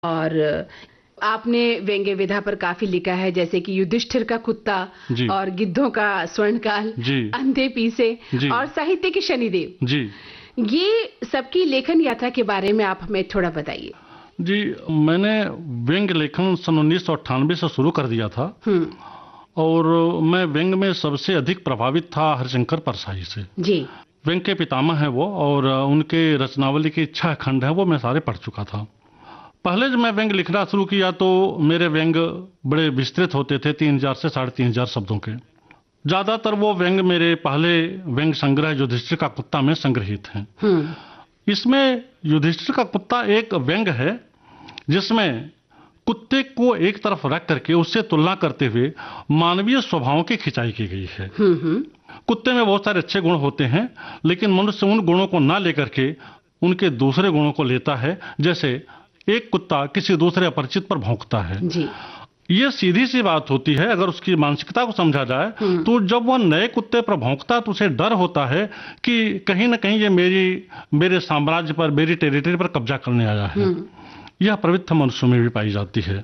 और आपने व्यंग्य विधा पर काफी लिखा है, जैसे कि युधिष्ठिर का कुत्ता जी और गिद्धों का स्वर्णकाल, जी अंधे पीसे जी और साहित्य के शनिदेव। जी ये सबकी लेखन यात्रा के बारे में आप हमें थोड़ा बताइए। जी। मैंने व्यंग्य लेखन सन 1998 से शुरू कर दिया था हम्म। और मैं व्यंग्य में सबसे अधिक प्रभावित था हरिशंकर परसाई से। जी। व्यंग्य के पितामह हैं वो, और उनके रचनावली के 6 खंड हैं वो मैं सारे पढ़ चुका था। पहले जब मैं व्यंग्य लिखना शुरू किया तो मेरे व्यंग्य बड़े विस्तृत होते थे, 3000 से 3500 शब्दों के। ज्यादातर वो व्यंग्य मेरे पहले व्यंग्य संग्रह युधिष्ठिर का कुत्ता में संग्रहित हैं। हम्म। इसमें युधिष्ठिर का कुत्ता एक व्यंग्य है जिसमें कुत्ते को एक तरफ रख करके उससे तुलना करते हुए मानवीय स्वभावों की खिंचाई की गई है। कुत्ते में बहुत सारे अच्छे गुण होते हैं, लेकिन मनुष्य उन गुणों को ना लेकर के उनके दूसरे गुणों को लेता है। जैसे एक कुत्ता किसी दूसरे अपरिचित पर भौंकता है। जी। ये सीधी सी बात होती है। अगर उसकी मानसिकता को समझा जाए तो जब वह नए कुत्ते पर भौंकता है तो उसे डर होता है कि कहीं ना कहीं ये मेरे साम्राज्य पर, मेरी टेरिटरी पर कब्जा करने आया है। यह प्रवृत्ति मनुष्य में भी पाई जाती है।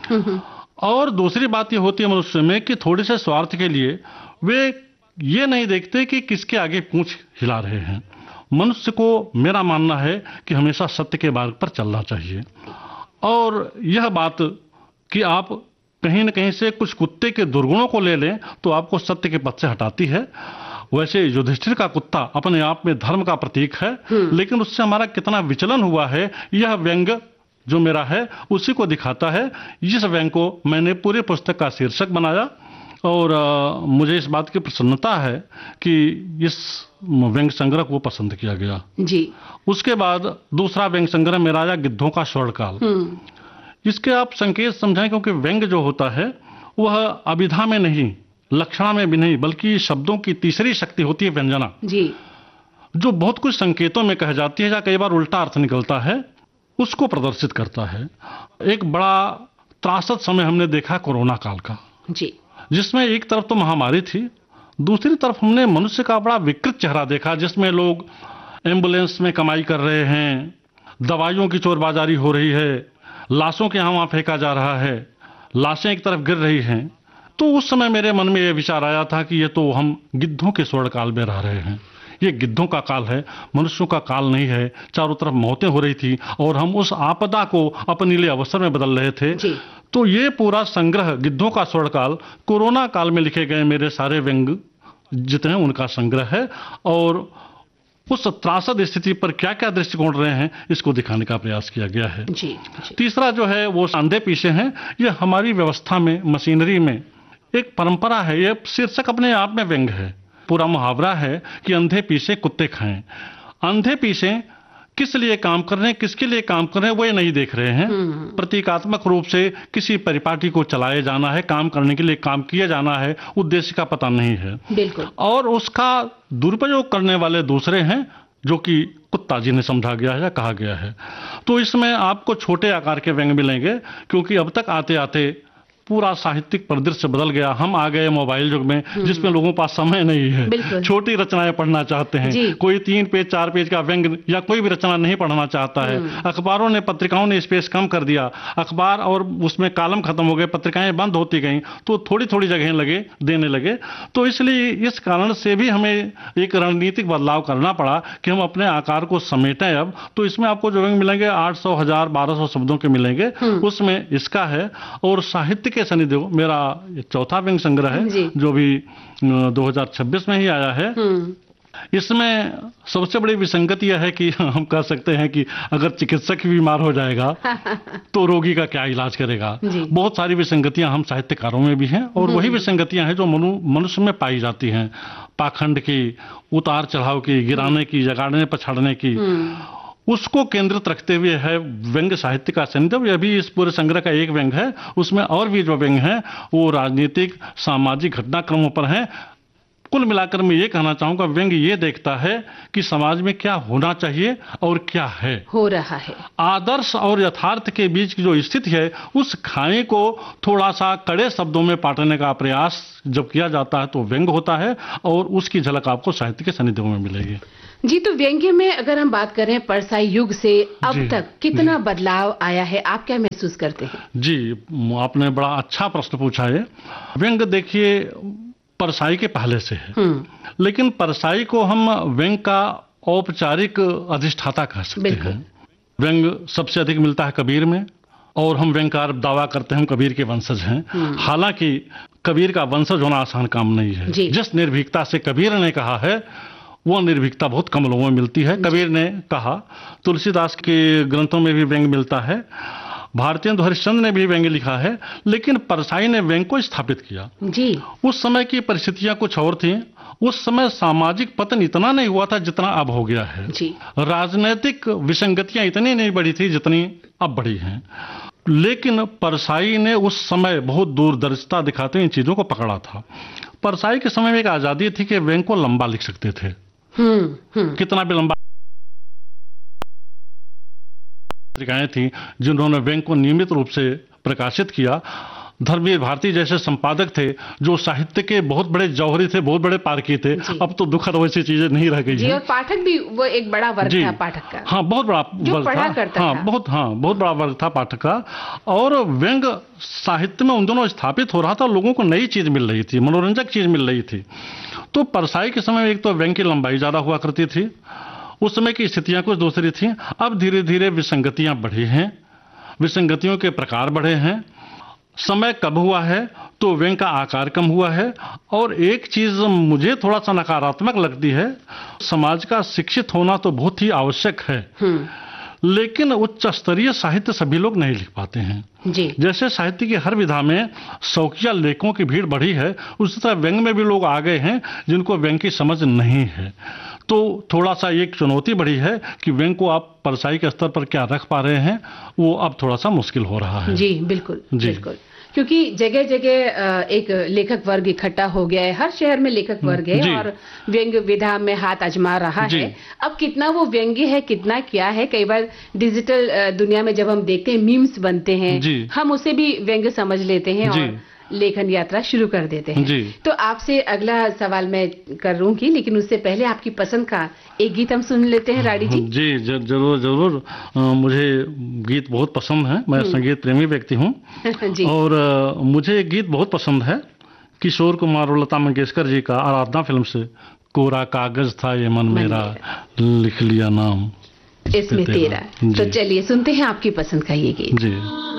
और दूसरी बात यह होती है मनुष्य में कि थोड़े से स्वार्थ के लिए वे ये नहीं देखते कि किसके आगे पूंछ हिला रहे हैं। मनुष्य को मेरा मानना है कि हमेशा सत्य के मार्ग पर चलना चाहिए। और यह बात कि आप कहीं न कहीं से कुछ कुत्ते के दुर्गुणों को ले लें तो आपको सत्य के पथ से हटाती है। वैसे युधिष्ठिर का कुत्ता अपने आप में धर्म का प्रतीक है, लेकिन उससे हमारा कितना विचलन हुआ है यह व्यंग्य जो मेरा है उसी को दिखाता है। इस व्यंग्य को मैंने पूरी पुस्तक का शीर्षक बनाया और मुझे इस बात की प्रसन्नता है कि इस व्यंग्य संग्रह को पसंद किया गया। जी। उसके बाद दूसरा व्यंग्य संग्रह मेरा आया गिद्धों का स्वर्णकाल। इसके आप संकेत समझें, क्योंकि व्यंग्य जो होता है वह अभिधा में नहीं, लक्षणा में भी नहीं, बल्कि शब्दों की तीसरी शक्ति होती है व्यंजना जी। जो बहुत कुछ संकेतों में कह जाती है या कई बार उल्टा अर्थ निकलता है, उसको प्रदर्शित करता है। एक बड़ा त्रासद समय हमने देखा कोरोना काल का, जी, जिसमें एक तरफ तो महामारी थी, दूसरी तरफ हमने मनुष्य का बड़ा विकृत चेहरा देखा, जिसमें लोग एम्बुलेंस में कमाई कर रहे हैं, दवाइयों की चोरबाजारी हो रही है, लाशों के यहाँ वहाँ फेंका जा रहा है, लाशें एक तरफ गिर रही हैं। तो उस समय मेरे मन में यह विचार आया था कि ये तो हम गिद्धों के स्वर्ण काल में रह रहे हैं। ये गिद्धों का काल है, मनुष्यों का काल नहीं है। चारों तरफ मौतें हो रही थी और हम उस आपदा को अपने लिए अवसर में बदल रहे थे। तो ये पूरा संग्रह गिद्धों का स्वर्ण काल कोरोना काल में लिखे गए मेरे सारे व्यंग्य जितने उनका संग्रह है, और उस त्रासद स्थिति पर क्या क्या दृष्टिकोण रहे हैं इसको दिखाने का प्रयास किया गया है। जी। तीसरा जो है वो अंधे पीछे हैं। ये हमारी व्यवस्था में, मशीनरी में एक परंपरा है। ये शीर्षक अपने आप में व्यंग्य है। पूरा मुहावरा है कि अंधे पीछे कुत्ते खाएं। अंधे पीछे किस लिए काम कर रहे हैं, किसके लिए काम कर रहे हैं वो ये नहीं देख रहे हैं। प्रतीकात्मक रूप से किसी परिपाटी को चलाए जाना है, काम करने के लिए काम किया जाना है, उद्देश्य का पता नहीं है। बिल्कुल। और उसका दुरुपयोग करने वाले दूसरे हैं, जो कि कुत्ता जिन्हें समझा गया है या कहा गया है। तो इसमें आपको छोटे आकार के व्यंग्य मिलेंगे, क्योंकि अब तक आते आते पूरा साहित्यिक परिदृश्य बदल गया। हम आ गए मोबाइल युग में, जिसमें लोगों के पास समय नहीं है, छोटी रचनाएं पढ़ना चाहते हैं। कोई 3 पेज 4 पेज का व्यंग्य या कोई भी रचना नहीं पढ़ना चाहता है। अखबारों ने, पत्रिकाओं ने स्पेस कम कर दिया। अखबार और उसमें कॉलम खत्म हो गए, पत्रिकाएं बंद होती गई, तो थोड़ी थोड़ी जगह देने लगे। तो इसलिए इस कारण से भी हमें एक रणनीतिक बदलाव करना पड़ा कि हम अपने आकार को समेटें। अब तो इसमें आपको जो व्यंग्य मिलेंगे 800, 1000, 1200 शब्दों के मिलेंगे। उसमें इसका है। और साहित्य शनिदेव मेरा चौथा व्यंग्य संग्रह है, जो भी 2026 में ही आया है। इसमें सबसे बड़ी विसंगति यह है कि हम कह सकते हैं कि अगर चिकित्सक ही बीमार हो जाएगा तो रोगी का क्या इलाज करेगा। बहुत सारी विसंगतियां हम साहित्यकारों में भी हैं, और वही विसंगतियां हैं जो मनुष्य में पाई जाती हैं। पाखंड की, उतार चढ़ाव की, गिराने की, जगाड़ने पछाड़ने की, उसको केंद्रित रखते हुए है व्यंग्य साहित्य का शनिदेव। यह भी इस पूरे संग्रह का एक व्यंग्य है। उसमें और भी जो व्यंग्य हैं वो राजनीतिक, सामाजिक घटनाक्रमों पर हैं। कुल मिलाकर मैं ये कहना चाहूंगा, व्यंग्य ये देखता है कि समाज में क्या होना चाहिए और क्या है, हो रहा है। आदर्श और यथार्थ के बीच की जो स्थिति है, उस खाई को थोड़ा सा कड़े शब्दों में पाटने का प्रयास जब किया जाता है तो व्यंग्य होता है, और उसकी झलक आपको साहित्य के शनिदेव में मिलेगी। जी, तो व्यंग्य में अगर हम बात करें परसाई युग से अब जी, तक कितना बदलाव आया है, आप क्या महसूस करते हैं? जी, आपने बड़ा अच्छा प्रश्न पूछा है। व्यंग देखिए परसाई के पहले से है, लेकिन परसाई को हम व्यंग का औपचारिक अधिष्ठाता कह सकते बिल्कुल। हैं। व्यंग सबसे अधिक मिलता है कबीर में, और हम व्यंगकार दावा करते हैं हम कबीर के वंशज हैं। हालांकि कबीर का वंशज होना आसान काम नहीं है। जी। जिस निर्भीकता से कबीर ने कहा है, वो निर्भीकता बहुत कम लोगों में मिलती है। कबीर ने कहा, तुलसीदास के ग्रंथों में भी व्यंग मिलता है, भारतेंदु हरिश्चंद्र ने भी व्यंग लिखा है, लेकिन परसाई ने व्यंग को स्थापित किया। जी। उस समय की परिस्थितियां कुछ और थी। उस समय सामाजिक पतन इतना नहीं हुआ था जितना अब हो गया है। जी। राजनीतिक विसंगतियां इतनी नहीं बढ़ी थी जितनी अब बढ़ी हैं। लेकिन परसाई ने उस समय बहुत दूरदर्शिता दिखाते हुए इन चीजों को पकड़ा था। परसाई के समय में एक आजादी थी कि व्यंग को लंबा लिख सकते थे, कितना भी लंबा। पत्रिकाएं थी जिन्होंने व्यंग को नियमित रूप से प्रकाशित किया। धर्मवीर भारती जैसे संपादक थे जो साहित्य के बहुत बड़े जौहरी थे, बहुत बड़े पारखी थे। अब तो दुखद वैसी चीजें नहीं रह गई जी, हैं। और पाठक भी वो एक बड़ा वर्ग जी, था पाठक का। हाँ, बहुत बड़ा जो वर्ग पढ़ा था। करता हाँ, था। बहुत बड़ा वर्ग था पाठक का। और व्यंग साहित्य में उन दोनों स्थापित हो रहा था, लोगों को नई चीज मिल रही थी, मनोरंजक चीज मिल रही थी। तो परसाई के समय में एक तो व्यंग की लंबाई ज्यादा हुआ करती थी, उस समय की स्थितियां कुछ दूसरी थी। अब धीरे धीरे विसंगतियां बढ़ी हैं, विसंगतियों के प्रकार बढ़े हैं। समय कब हुआ है तो व्यंग का आकार कम हुआ है। और एक चीज मुझे थोड़ा सा नकारात्मक लगती है, समाज का शिक्षित होना तो बहुत ही आवश्यक है, लेकिन उच्च स्तरीय साहित्य सभी लोग नहीं लिख पाते हैं। जी। जैसे साहित्य की हर विधा में शौकिया लेखकों की भीड़ बढ़ी है, उसी तरह व्यंग में भी लोग आ गए हैं जिनको व्यंग की समझ नहीं है। तो थोड़ा सा एक चुनौती बढ़ी है कि व्यंग को आप परसाई के स्तर पर क्या रख पा रहे हैं, वो अब थोड़ा सा मुश्किल हो रहा है। जी, बिल्कुल। जी। बिल्कुल, क्योंकि जगह जगह एक लेखक वर्ग इकट्ठा हो गया है, हर शहर में लेखक वर्ग जी। है और व्यंग विधा में हाथ आजमा रहा जी। है। अब कितना वो व्यंग्य है, कितना क्या है, कई बार डिजिटल दुनिया में जब हम देखते हैं मीम्स बनते हैं, जी। हम उसे भी व्यंग्य समझ लेते हैं जी। और लेखन यात्रा शुरू कर देते हैं। जी। तो आपसे अगला सवाल मैं करूंगी, लेकिन उससे पहले आपकी पसंद का एक गीत हम सुन लेते हैं राडी जी। जी, जरूर जरूर। मुझे गीत बहुत पसंद है, मैं संगीत प्रेमी व्यक्ति हूँ। जी। और मुझे एक गीत बहुत पसंद है किशोर कुमार और लता मंगेशकर जी का, आराधना फिल्म से, कोरा कागज था ये मन मेरा, लिख लिया नाम इसमें तेरा। तो चलिए सुनते हैं आपकी पसंद का ये गीत। जी।